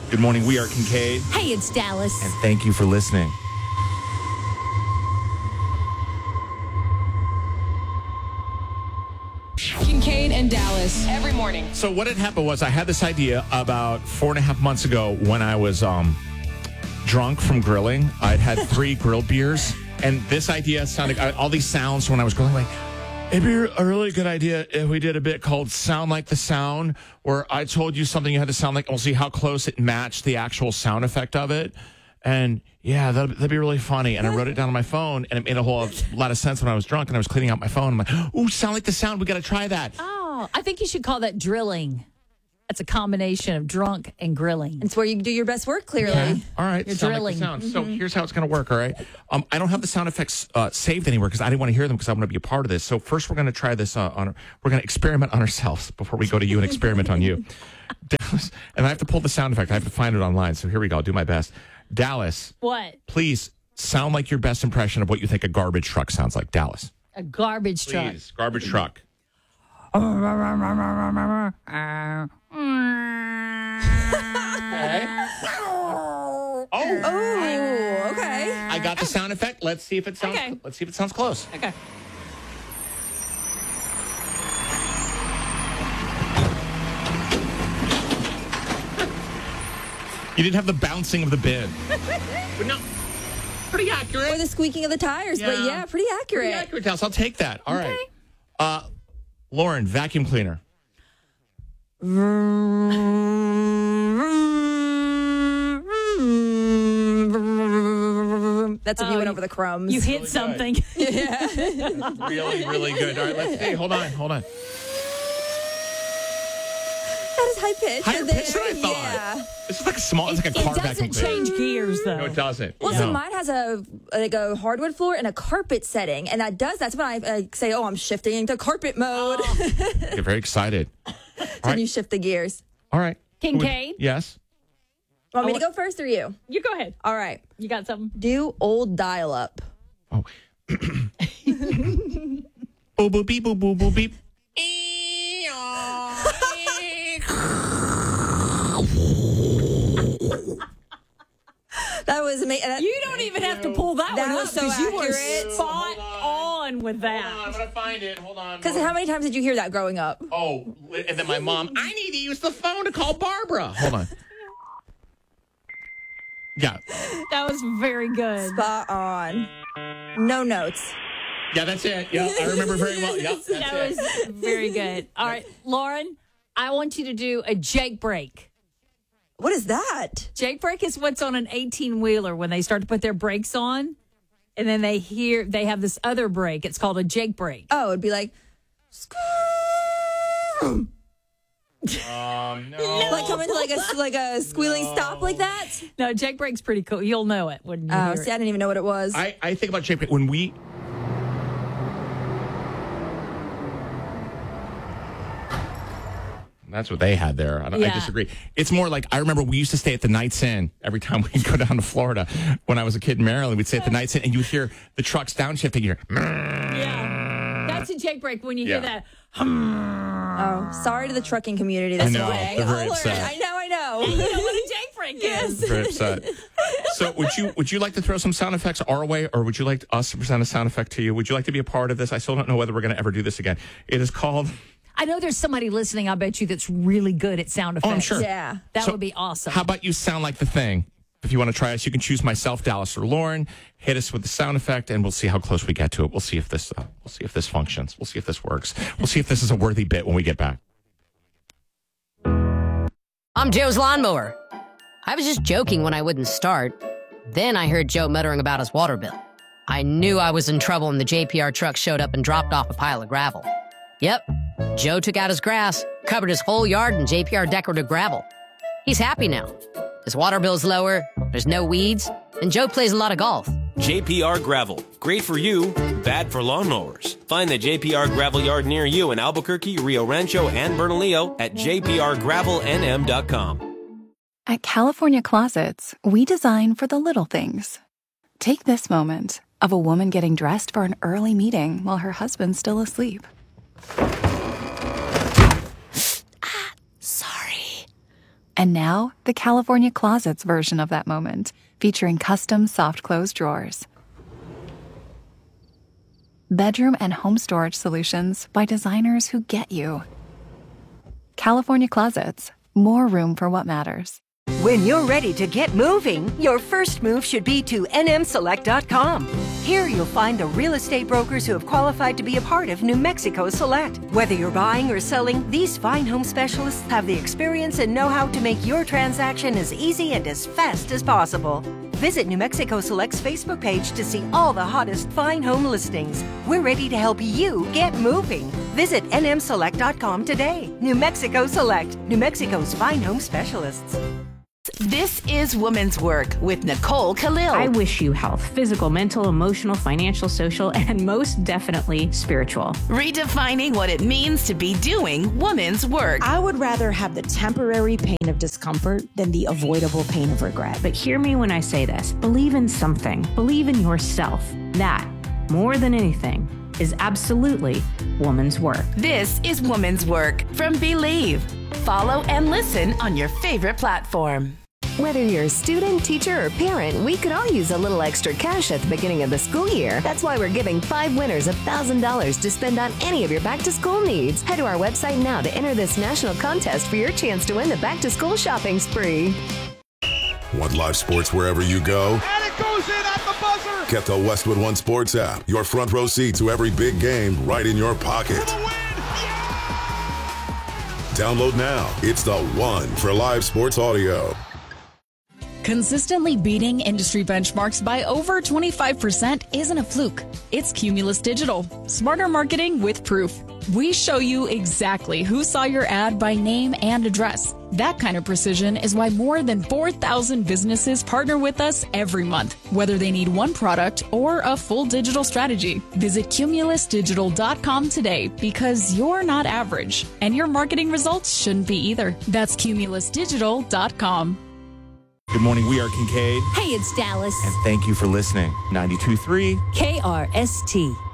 Good morning. We are Kincaid. Hey, it's Dallas. And thank you for listening. Kincaid and Dallas every morning. So what had happened was I had this idea about 4.5 months ago when I was drunk from grilling. I'd had 3 grilled beers. And this idea sounded, all these sounds when I was grilling, like, it'd be a really good idea if we did a bit called Sound Like the Sound, where I told you something you had to sound like, and we'll see how close it matched the actual sound effect of it. And yeah, that'd be really funny. And I wrote it down on my phone, and it made a whole lot of sense when I was drunk, and I was cleaning out my phone. I'm like, ooh, Sound Like the Sound. We got to try that. Oh, I think you should call that drilling. That's a combination of drunk and grilling. It's where you do your best work, clearly. Okay. All right. You're Sound drilling. Like the Sound. So here's how it's going to work, all right? I don't have the sound effects saved anywhere because I didn't want to hear them because I want to be a part of this. So first we're going to try this we're going to experiment on ourselves before we go to you and experiment on you. Dallas, and I have to pull the sound effect. I have to find it online. So here we go. I'll do my best. Dallas. What? Please sound like your best impression of what you think a garbage truck sounds like. Dallas. A garbage truck. Please. Garbage truck. Okay. Oh, okay. I got the sound effect. Let's see if it sounds. Okay. Let's see if it sounds close. Okay. You didn't have the bouncing of the bin. But no, pretty accurate. Or the squeaking of the tires, but yeah, pretty accurate. Pretty accurate, Dallas. I'll take that. All right. Lauren, vacuum cleaner. That's if you went over the crumbs. You hit something. Really, really good. All right, let's see. Hold on. That is high pitch. Higher pitch than I thought. Yeah. This is like a small. It's like a car It vacuum doesn't cleaner. change gears, though. No, it doesn't. Well, No. so mine has a hardwood floor and a carpet setting, and that does. That's when I say, "Oh, I'm shifting into carpet mode." Get very excited. When you shift the gears. All right. Kincaid? Yes. Want me to go first or you? You go ahead. All right. You got something? Do old dial up. Oh. Boop boop beep boop boop boop beep. That was amazing. You don't even have to pull that That one was up so because you were accurate. spot on with that. I'm gonna find it. Hold on. Because how many times did you hear that growing up? Oh, and then my mom. I need to use the phone to call Barbara. Hold on. Yeah. That was very good. Spot on. No notes. Yeah, that's it. Yeah, I remember very well. Yeah, that's That it. was very good. All right, Lauren, I want you to do a Jake break. What is that? Jake break is what's on an 18-wheeler when they start to put their brakes on, and then they have this other brake. It's called a Jake break. Oh, it'd be like, No. like coming to like a squealing stop like that. No, Jake break's pretty cool. You'll know it when you Oh, hear see, it. I didn't even know what it was. I think about Jake when we. That's what they had there. I Yeah. disagree. It's more like I remember we used to stay at the Knights Inn every time we'd go down to Florida. When I was a kid in Maryland, we'd stay at the Knights Inn, and you'd hear the trucks downshifting. You hear, Yeah, that's a Jake break when you hear Yeah. that. Oh, sorry to the trucking community this I know, morning. they're very I'll learn. upset. I know. You know what a Jake break is. very upset. So, would you like to throw some sound effects our way, or would you like us to present a sound effect to you? Would you like to be a part of this? I still don't know whether we're going to ever do this again. It is called. I know there's somebody listening, I bet you, that's really good at sound effects. Oh, I'm sure. Yeah. That So, would be awesome. How about you sound like the thing? If you want to try us, you can choose myself, Dallas, or Lauren. Hit us with the sound effect, and we'll see how close we get to it. We'll see if this functions. We'll see if this works. We'll see if this is a worthy bit when we get back. I'm Joe's lawnmower. I was just joking when I wouldn't start. Then I heard Joe muttering about his water bill. I knew I was in trouble when the JPR truck showed up and dropped off a pile of gravel. Yep, Joe took out his grass, covered his whole yard in JPR decorative gravel. He's happy now. His water bill's lower, there's no weeds, and Joe plays a lot of golf. JPR Gravel. Great for you, bad for lawnmowers. Find the JPR Gravel Yard near you in Albuquerque, Rio Rancho, and Bernalillo at jprgravelnm.com. At California Closets, we design for the little things. Take this moment of a woman getting dressed for an early meeting while her husband's still asleep. Sorry. And now, the California Closets version of that moment, featuring custom soft close drawers. Bedroom and home storage solutions by designers who get you. California Closets, more room for what matters. When you're ready to get moving, your first move should be to nmselect.com. Here you'll find the real estate brokers who have qualified to be a part of New Mexico Select. Whether you're buying or selling, these fine home specialists have the experience and know-how to make your transaction as easy and as fast as possible. Visit New Mexico Select's Facebook page to see all the hottest fine home listings. We're ready to help you get moving. Visit nmselect.com today. New Mexico Select, New Mexico's fine home specialists. This is Woman's Work with Nicole Khalil. I wish you health, physical, mental, emotional, financial, social, and most definitely spiritual. Redefining what it means to be doing woman's work. I would rather have the temporary pain of discomfort than the avoidable pain of regret. But hear me when I say this. Believe in something. Believe in yourself. That, more than anything, is absolutely woman's work. This is Woman's Work from Believe. Follow and listen on your favorite platform. Whether you're a student, teacher, or parent, we could all use a little extra cash at the beginning of the school year. That's why we're giving 5 winners $1,000 to spend on any of your back-to-school needs. Head to our website now to enter this national contest for your chance to win the back-to-school shopping spree. Want live sports wherever you go? And it goes in at the buzzer! Get the Westwood One Sports app. Your front row seat to every big game right in your pocket. Download now. It's the one for live sports audio. Consistently beating industry benchmarks by over 25% isn't a fluke. It's Cumulus Digital. Smarter marketing with proof. We show you exactly who saw your ad by name and address. That kind of precision is why more than 4,000 businesses partner with us every month, whether they need one product or a full digital strategy. Visit cumulusdigital.com today because you're not average, and your marketing results shouldn't be either. That's cumulusdigital.com. Good morning. We are Kincaid. Hey, it's Dallas. And thank you for listening. 92.3 KRST.